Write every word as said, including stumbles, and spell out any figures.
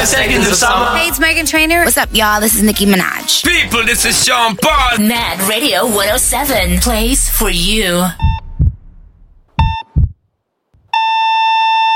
seconds of summer. Hey, it's Megan Trainor. What's up, y'all? This is Nicki Minaj. People, this is Sean Paul. Mad Radio one oh seven plays for you.